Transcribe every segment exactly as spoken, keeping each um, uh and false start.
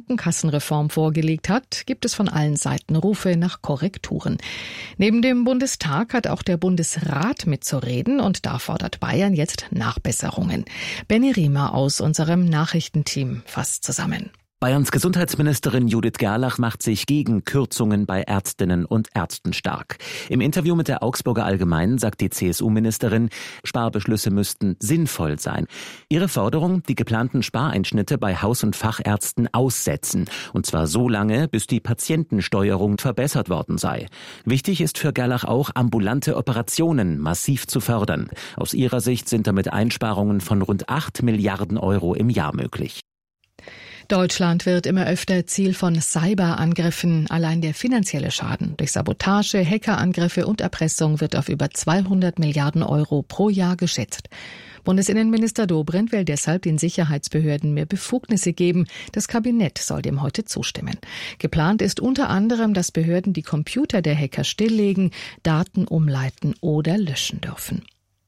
Krankenkassenreform vorgelegt hat, gibt es von allen Seiten Rufe nach Korrekturen. Neben dem Bundestag hat auch der Bundesrat mitzureden und da fordert Bayern jetzt Nachbesserungen. Benny Riemer aus unserem Nachrichtenteam fasst zusammen. Bayerns Gesundheitsministerin Judith Gerlach macht sich gegen Kürzungen bei Ärztinnen und Ärzten stark. Im Interview mit der Augsburger Allgemeinen sagt die C S U-Ministerin, Sparbeschlüsse müssten sinnvoll sein. Ihre Forderung, die geplanten Spareinschnitte bei Haus- und Fachärzten aussetzen. Und zwar so lange, bis die Patientensteuerung verbessert worden sei. Wichtig ist für Gerlach auch, ambulante Operationen massiv zu fördern. Aus ihrer Sicht sind damit Einsparungen von rund acht Milliarden Euro im Jahr möglich. Deutschland wird immer öfter Ziel von Cyberangriffen. Allein der finanzielle Schaden durch Sabotage, Hackerangriffe und Erpressung wird auf über zweihundert Milliarden Euro pro Jahr geschätzt. Bundesinnenminister Dobrindt will deshalb den Sicherheitsbehörden mehr Befugnisse geben. Das Kabinett soll dem heute zustimmen. Geplant ist unter anderem, dass Behörden die Computer der Hacker stilllegen, Daten umleiten oder löschen dürfen.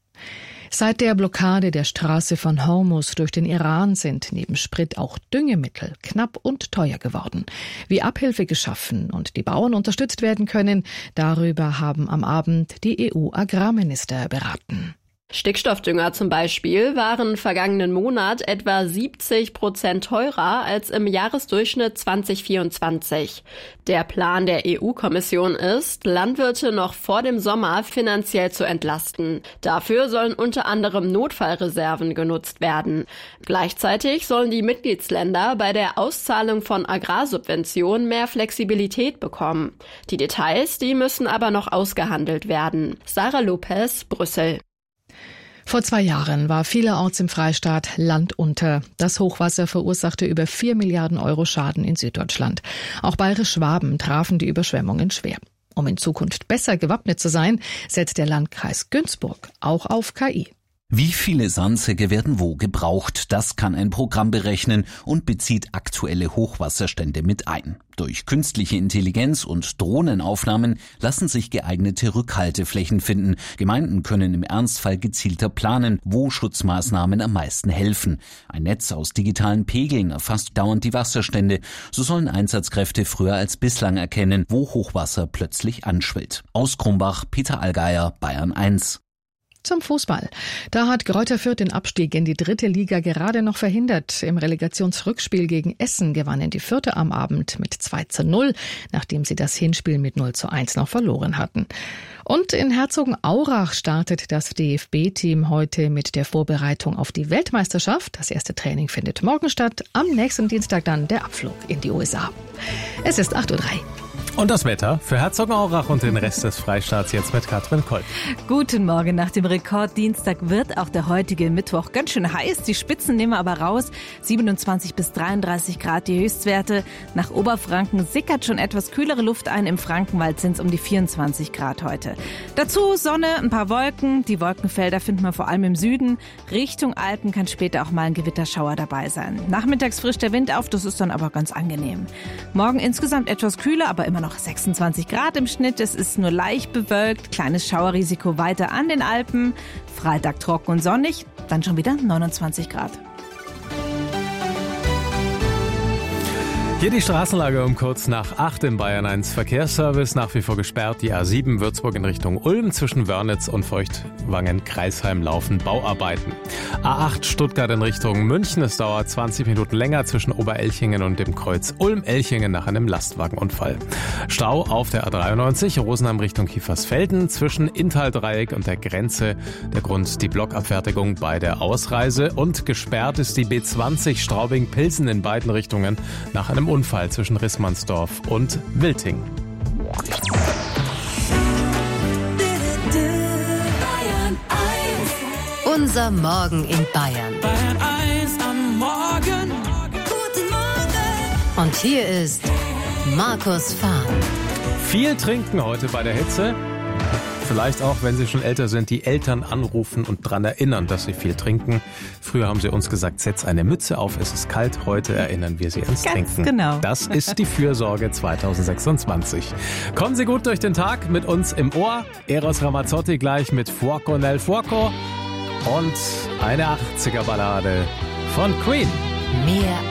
Seit der Blockade der Straße von Hormuz durch den Iran sind neben Sprit auch Düngemittel knapp und teuer geworden. Wie Abhilfe geschaffen und die Bauern unterstützt werden können, darüber haben am Abend die E U-Agrarminister beraten. Stickstoffdünger zum Beispiel waren vergangenen Monat etwa siebzig Prozent teurer als im Jahresdurchschnitt zwanzig vierundzwanzig. Der Plan der E U-Kommission ist, Landwirte noch vor dem Sommer finanziell zu entlasten. Dafür sollen unter anderem Notfallreserven genutzt werden. Gleichzeitig sollen die Mitgliedsländer bei der Auszahlung von Agrarsubventionen mehr Flexibilität bekommen. Die Details, die müssen aber noch ausgehandelt werden. Sarah Lopez, Brüssel. Vor zwei Jahren war vielerorts im Freistaat Land unter. Das Hochwasser verursachte über vier Milliarden Euro Schaden in Süddeutschland. Auch Bayerisch-Schwaben trafen die Überschwemmungen schwer. Um in Zukunft besser gewappnet zu sein, setzt der Landkreis Günzburg auch auf K I. Wie viele Sandsäcke werden wo gebraucht? Das kann ein Programm berechnen und bezieht aktuelle Hochwasserstände mit ein. Durch künstliche Intelligenz und Drohnenaufnahmen lassen sich geeignete Rückhalteflächen finden. Gemeinden können im Ernstfall gezielter planen, wo Schutzmaßnahmen am meisten helfen. Ein Netz aus digitalen Pegeln erfasst dauernd die Wasserstände. So sollen Einsatzkräfte früher als bislang erkennen, wo Hochwasser plötzlich anschwillt. Aus Krumbach, Peter Allgeier, Bayern eins. Zum Fußball. Da hat Greuther Fürth den Abstieg in die dritte Liga gerade noch verhindert. Im Relegationsrückspiel gegen Essen gewannen die Fürther am Abend mit zwei zu null, nachdem sie das Hinspiel mit null zu eins noch verloren hatten. Und in Herzogenaurach startet das D F B-Team heute mit der Vorbereitung auf die Weltmeisterschaft. Das erste Training findet morgen statt. Am nächsten Dienstag dann der Abflug in die U S A. Es ist acht Uhr drei. Und das Wetter für Herzogenaurach und den Rest des Freistaats jetzt mit Katrin Kolb. Guten Morgen. Nach dem Rekorddienstag wird auch der heutige Mittwoch ganz schön heiß. Die Spitzen nehmen aber raus. siebenundzwanzig bis dreiunddreißig Grad die Höchstwerte. Nach Oberfranken sickert schon etwas kühlere Luft ein. Im Frankenwald sind es um die vierundzwanzig Grad heute. Dazu Sonne, ein paar Wolken. Die Wolkenfelder finden wir vor allem im Süden. Richtung Alpen kann später auch mal ein Gewitterschauer dabei sein. Nachmittags frischt der Wind auf, das ist dann aber ganz angenehm. Morgen insgesamt etwas kühler, aber immer noch sechsundzwanzig Grad im Schnitt. Es ist nur leicht bewölkt, kleines Schauerrisiko weiter an den Alpen. Freitag trocken und sonnig, dann schon wieder neunundzwanzig Grad. Hier die Straßenlage um kurz nach acht in Bayern eins. Verkehrsservice nach wie vor gesperrt. Die A sieben Würzburg in Richtung Ulm zwischen Wörnitz und Feuchtwangen-Kreisheim laufen Bauarbeiten. A acht Stuttgart in Richtung München. Es dauert zwanzig Minuten länger zwischen Oberelchingen und dem Kreuz Ulm-Elchingen nach einem Lastwagenunfall. Stau auf der A dreiundneunzig Rosenheim Richtung Kiefersfelden zwischen Inntal-Dreieck und der Grenze. Der Grund die Blockabfertigung bei der Ausreise. Und gesperrt ist die B zwanzig Straubing-Pilsen in beiden Richtungen nach einem Unfall zwischen Rissmannsdorf und Wilting. Unser Morgen in Bayern. Bayern eins am Morgen. Guten Morgen. Und hier ist Markus Fahr. Viel trinken heute bei der Hitze. Vielleicht auch, wenn Sie schon älter sind, die Eltern anrufen und daran erinnern, dass sie viel trinken. Früher haben sie uns gesagt, setz eine Mütze auf, es ist kalt. Heute erinnern wir sie ans Ganz Trinken. Genau. Das ist die Fürsorge zwanzig sechsundzwanzig. Kommen Sie gut durch den Tag mit uns im Ohr. Eros Ramazzotti gleich mit Fuoco nel Fuoco und eine achtziger Ballade von Queen. Mehr